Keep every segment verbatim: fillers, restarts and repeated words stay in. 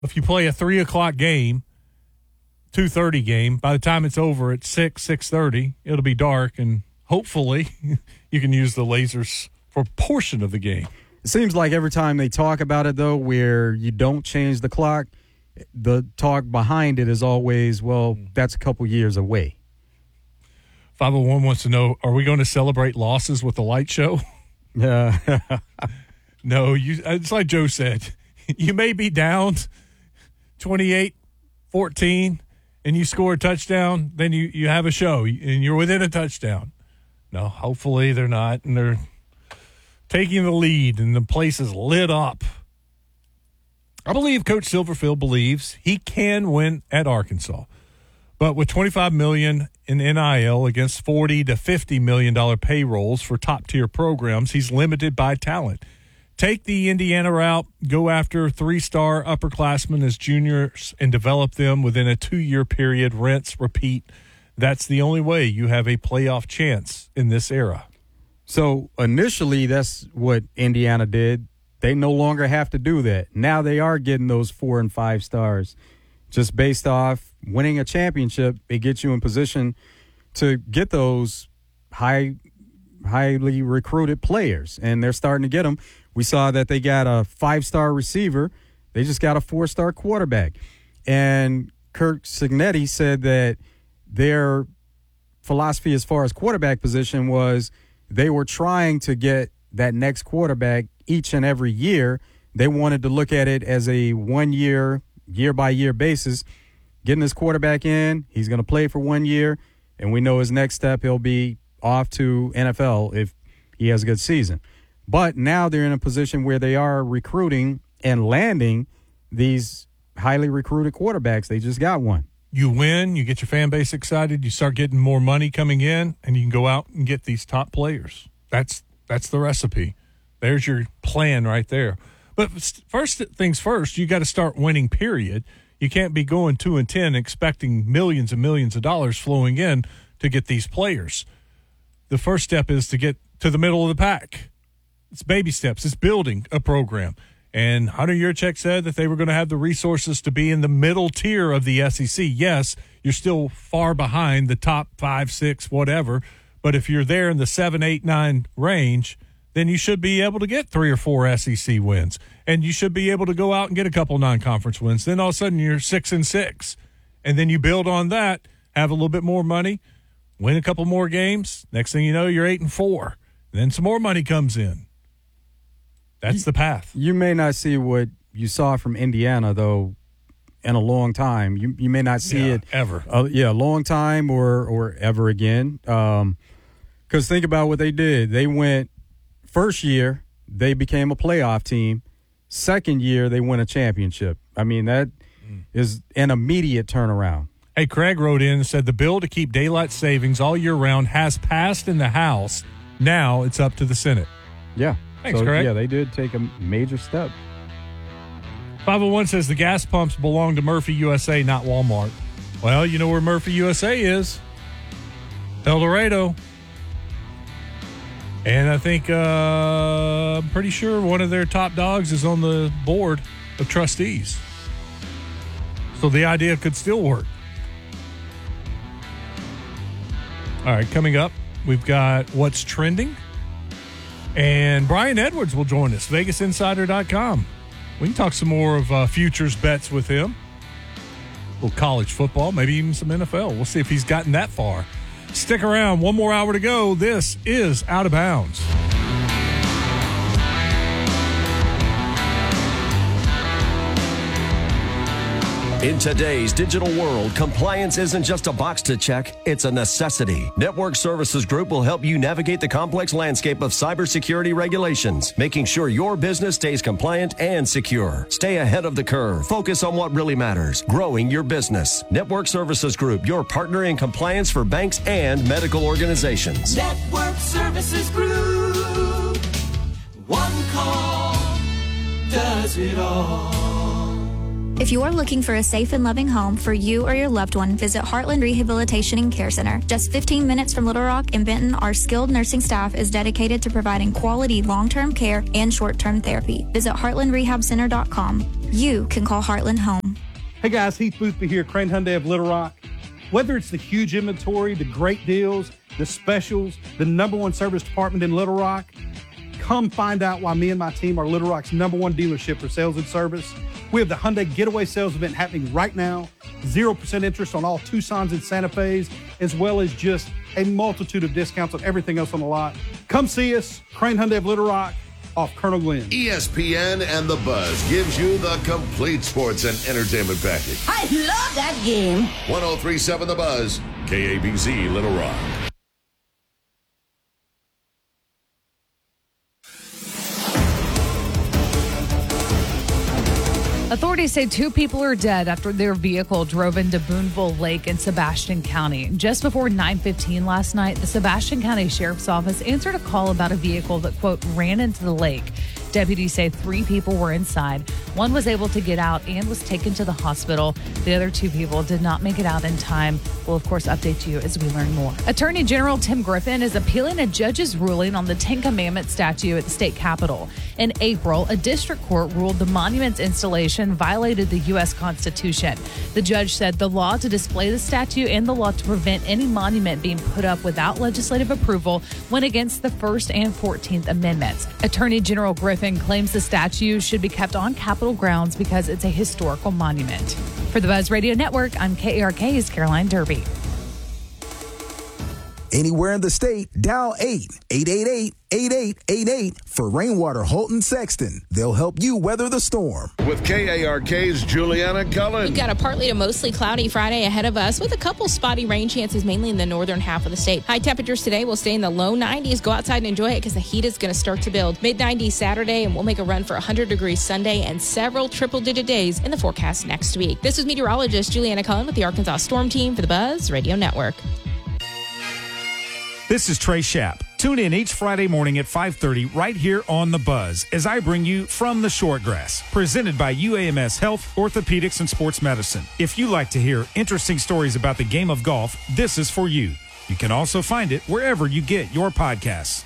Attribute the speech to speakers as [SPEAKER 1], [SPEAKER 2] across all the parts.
[SPEAKER 1] If you play a three o'clock game, two thirty game, by the time it's over at six, six thirty, it'll be dark, and hopefully you can use the lasers for a portion of the game.
[SPEAKER 2] It seems like every time they talk about it, though, where you don't change the clock, the talk behind it is always, well, that's a couple years away.
[SPEAKER 1] five oh one wants to know, are we going to celebrate losses with the light show?
[SPEAKER 2] Yeah.
[SPEAKER 1] No, you. It's like Joe said. You may be down twenty-eight fourteen and you score a touchdown, then you, you have a show and you're within a touchdown. No, hopefully they're not, and they're taking the lead and the place is lit up. I believe Coach Silverfield believes he can win at Arkansas. But with twenty-five million dollars in N I L against forty to fifty million dollars payrolls for top-tier programs, he's limited by talent. Take the Indiana route, go after three-star upperclassmen as juniors and develop them within a two-year period, rinse, repeat. That's the only way you have a playoff chance in this era.
[SPEAKER 2] So initially that's what Indiana did. They no longer have to do that. Now they are getting those four and five stars. Just based off winning a championship, it gets you in position to get those high, highly recruited players, and they're starting to get them. We saw that they got a five-star receiver. They just got a four-star quarterback. And Kirk Cignetti said that their philosophy as far as quarterback position was they were trying to get that next quarterback each and every year. They wanted to look at it as a one-year, year-by-year basis. Getting this quarterback in, he's going to play for one year, and we know his next step, he'll be off to N F L if he has a good season. But now they're in a position where they are recruiting and landing these highly recruited quarterbacks. They just got one.
[SPEAKER 1] You win, you get your fan base excited, you start getting more money coming in, and you can go out and get these top players. That's that's the recipe. There's your plan right there. But first things first, you got to start winning, period. You can't be going two and ten expecting millions and millions of dollars flowing in to get these players. The first step is to get to the middle of the pack. It's baby steps. It's building a program. And Hunter Yurchek said that they were going to have the resources to be in the middle tier of the S E C. Yes, you're still far behind the top five, six, whatever. But if you're there in the seven, eight, nine range, then you should be able to get three or four S E C wins. And you should be able to go out and get a couple non-conference wins. Then all of a sudden you're six and six. And then you build on that, have a little bit more money, win a couple more games. Next thing you know, you're eight and four. And then some more money comes in. That's the path.
[SPEAKER 2] You may not see what you saw from Indiana, though, in a long time. You you may not see
[SPEAKER 1] yeah,
[SPEAKER 2] it
[SPEAKER 1] ever.
[SPEAKER 2] Uh, yeah, a long time or or ever again. Um, because think about what they did. They went first year, they became a playoff team. Second year, they win a championship. I mean, that mm. is an immediate turnaround.
[SPEAKER 1] Hey, Craig wrote in and said the bill to keep daylight savings all year round has passed in the House. Now it's up to the Senate.
[SPEAKER 2] Yeah.
[SPEAKER 1] Thanks,
[SPEAKER 2] so,
[SPEAKER 1] Craig.
[SPEAKER 2] Yeah, they did take a major step.
[SPEAKER 1] five oh one says the gas pumps belong to Murphy U S A, not Walmart. Well, you know where Murphy U S A is? El Dorado. And I think, uh, I'm pretty sure one of their top dogs is on the board of trustees. So the idea could still work. All right, coming up, we've got What's Trending. And Brian Edwards will join us, Vegas Insider dot com. We can talk some more of uh, futures bets with him. A little college football, maybe even some N F L. We'll see if he's gotten that far. Stick around. One more hour to go. This is Out of Bounds.
[SPEAKER 3] In today's digital world, compliance isn't just a box to check, it's a necessity. Network Services Group will help you navigate the complex landscape of cybersecurity regulations, making sure your business stays compliant and secure. Stay ahead of the curve. Focus on what really matters, growing your business. Network Services Group, your partner in compliance for banks and medical organizations.
[SPEAKER 4] Network Services Group. One call does it all.
[SPEAKER 5] If you are looking for a safe and loving home for you or your loved one, visit Heartland Rehabilitation and Care Center. Just fifteen minutes from Little Rock and Benton, our skilled nursing staff is dedicated to providing quality long-term care and short-term therapy. Visit heartland rehab center dot com. you can call Heartland home.
[SPEAKER 6] Hey guys, Heath Boothby here, Crane Hyundai of Little Rock. Whether it's the huge inventory, the great deals, the specials, the number one service department in Little Rock, come find out why me and my team are Little Rock's number one dealership for sales and service. We have the Hyundai Getaway Sales Event happening right now. zero percent interest on all Tucsons and Santa Fe's, as well as just a multitude of discounts on everything else on the lot. Come see us, Crane Hyundai of Little Rock, off Colonel Glenn.
[SPEAKER 7] E S P N and The Buzz gives you the complete sports and entertainment package.
[SPEAKER 8] I love that game.
[SPEAKER 7] one oh three point seven The Buzz, K A B Z Little Rock.
[SPEAKER 9] Authorities say two people are dead after their vehicle drove into Boonville Lake in Sebastian County. Just before nine fifteen last night, the Sebastian County Sheriff's Office answered a call about a vehicle that, quote, ran into the lake. Deputies say three people were inside. One was able to get out and was taken to the hospital. The other two people did not make it out in time. We'll, of course, update you as we learn more. Attorney General Tim Griffin is appealing a judge's ruling on the Ten Commandments statue at the state capitol. In April, a district court ruled the monument's installation violated the U S Constitution. The judge said the law to display the statue and the law to prevent any monument being put up without legislative approval went against the First and fourteenth Amendments. Attorney General Griffin claims the statue should be kept on Capitol grounds because it's a historical monument. For the Buzz Radio Network, I'm K A R K's Caroline Derby.
[SPEAKER 10] Anywhere in the state, dial eight eight eight eight, eight eight eight eight for Rainwater Holton Sexton. They'll help you weather the storm.
[SPEAKER 7] With K A R K's Juliana Cullen.
[SPEAKER 11] We've got a partly to mostly cloudy Friday ahead of us with a couple spotty rain chances mainly in the northern half of the state. High temperatures today will stay in the low nineties. Go outside and enjoy it because the heat is going to start to build. Mid nineties Saturday, and we'll make a run for one hundred degrees Sunday and several triple-digit days in the forecast next week. This is meteorologist Juliana Cullen with the Arkansas Storm Team for the Buzz Radio Network.
[SPEAKER 12] This is Trey Schapp. Tune in each Friday morning at five thirty right here on The Buzz as I bring you From the Shortgrass, presented by U A M S Health, Orthopedics, and Sports Medicine. If you like to hear interesting stories about the game of golf, this is for you. You can also find it wherever you get your podcasts.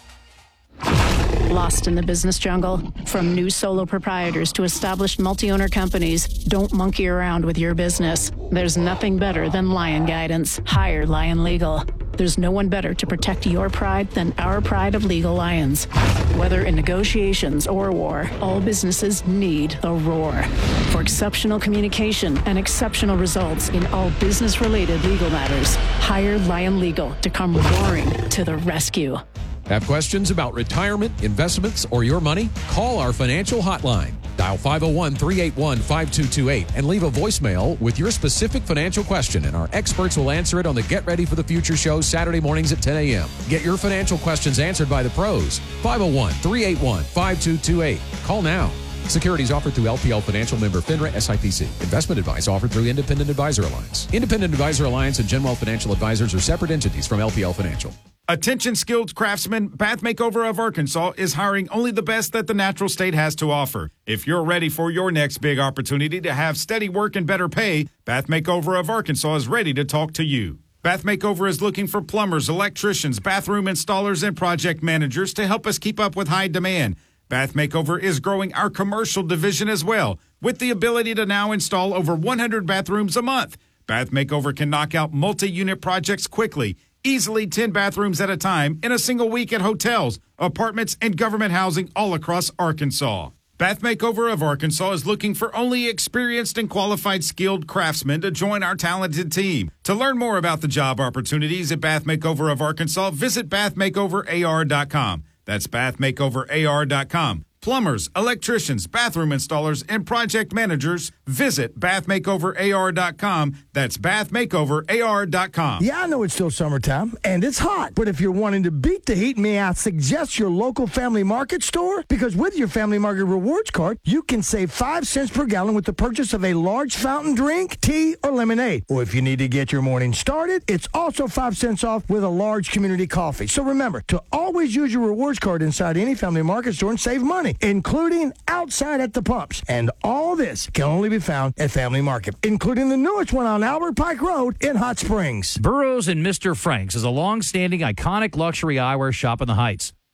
[SPEAKER 13] Lost in the business jungle? From new solo proprietors to established multi-owner companies, don't monkey around with your business. There's nothing better than Lion Guidance. Hire Lion Legal. There's no one better to protect your pride than our pride of legal lions. Whether in negotiations or war, all businesses need the roar. For exceptional communication and exceptional results in all business-related legal matters, hire Lion Legal to come roaring to the rescue.
[SPEAKER 14] Have questions about retirement, investments, or your money? Call our financial hotline. Dial five oh one, three eight one, five two two eight and leave a voicemail with your specific financial question, and our experts will answer it on the Get Ready for the Future show Saturday mornings at ten a.m. Get your financial questions answered by the pros. five oh one, three eight one, five two two eight. Call now. Securities offered through L P L Financial Member FINRA S I P C. Investment advice offered through Independent Advisor Alliance. Independent Advisor Alliance and Genwell Financial Advisors are separate entities from L P L Financial.
[SPEAKER 15] Attention skilled craftsmen, Bath Makeover of Arkansas is hiring only the best that the natural state has to offer. If you're ready for your next big opportunity to have steady work and better pay, Bath Makeover of Arkansas is ready to talk to you. Bath Makeover is looking for plumbers, electricians, bathroom installers, and project managers to help us keep up with high demand. Bath Makeover is growing our commercial division as well, with the ability to now install over one hundred bathrooms a month. Bath Makeover can knock out multi-unit projects quickly, easily ten bathrooms at a time in a single week at hotels, apartments, and government housing all across Arkansas. Bath Makeover of Arkansas is looking for only experienced and qualified skilled craftsmen to join our talented team. To learn more about the job opportunities at Bath Makeover of Arkansas, visit bath makeover a r dot com. That's bath makeover a r dot com. Plumbers, electricians, bathroom installers, and project managers, visit bath makeover a r dot com. That's bath makeover a r dot com.
[SPEAKER 16] Yeah, I know it's still summertime, and it's hot. But if you're wanting to beat the heat, may I suggest your local Family Market store? Because with your Family Market Rewards card, you can save five cents per gallon with the purchase of a large fountain drink, tea, or lemonade. Or if you need to get your morning started, it's also five cents off with a large community coffee. So remember to always use your rewards card inside any Family Market store and save money, including outside at the pumps. And all this can only be found at Family Market, including the newest one on Albert Pike Road in Hot Springs.
[SPEAKER 17] Burroughs and Mister Frank's is a long-standing, iconic luxury eyewear shop in the Heights.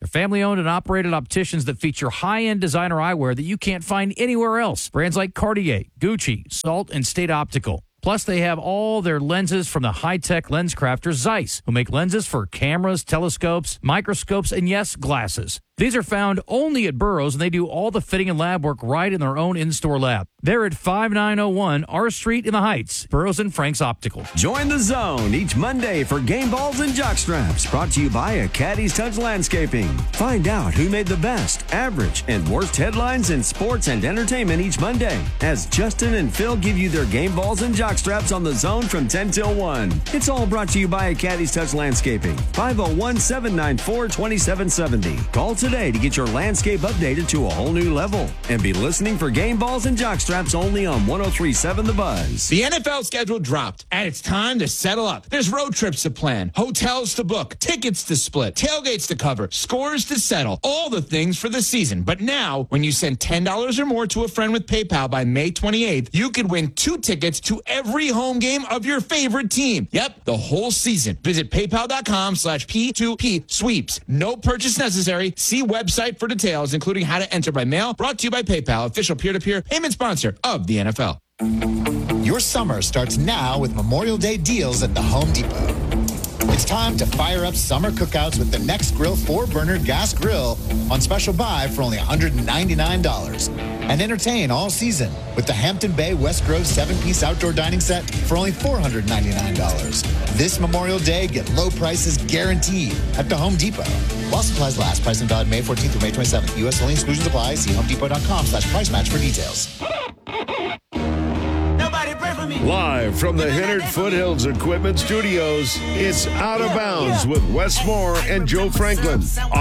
[SPEAKER 17] They're family-owned and operated opticians that feature high-end designer eyewear that you can't find anywhere else. Brands like Cartier, Gucci, Salt, and State Optical. Plus, they have all their lenses from the high-tech lens crafter Zeiss, who make lenses for cameras, telescopes, microscopes, and yes, glasses. These are found only at Burroughs, and they do all the fitting and lab work right in their own in-store lab. They're at five nine oh one R Street in the Heights, Burroughs and Frank's Optical.
[SPEAKER 3] Join the Zone each Monday for Game Balls and Jockstraps, brought to you by a Caddy's Touch Landscaping. Find out who made the best, average, and worst headlines in sports and entertainment each Monday, as Justin and Phil give you their Game Balls and Jockstraps on the Zone from ten till one. It's all brought to you by a Caddy's Touch Landscaping. five oh one, seven nine four, two seven seven oh. Call today to get your landscape updated to a whole new level. And be listening for Game Balls and Jockstraps only on one oh three point seven The Buzz.
[SPEAKER 18] The N F L schedule dropped, and it's time to settle up. There's road trips to plan, hotels to book, tickets to split, tailgates to cover, scores to settle, all the things for the season. But now, when you send ten dollars or more to a friend with PayPal by May twenty-eighth, you could win two tickets to every home game of your favorite team. Yep, the whole season. Visit paypal.com slash P2P sweeps. No purchase necessary. See website for details, including how to enter by mail. Brought to you by PayPal, official peer-to-peer payment sponsor of the N F L.
[SPEAKER 19] Your summer starts now with Memorial Day deals at the Home Depot. It's time to fire up summer cookouts with the Next Grill four-burner gas grill on special buy for only one hundred ninety-nine dollars. And entertain all season with the Hampton Bay West Grove seven-piece outdoor dining set for only four hundred ninety-nine dollars. This Memorial Day, get low prices guaranteed at the Home Depot. While supplies last, price and valid May fourteenth through May twenty-seventh. U S only, exclusions apply. See homedepot.com slash price match for details.
[SPEAKER 7] Live from the Hennard Foothills Equipment Studios, it's Out of Bounds with Wes Moore and Joe Franklin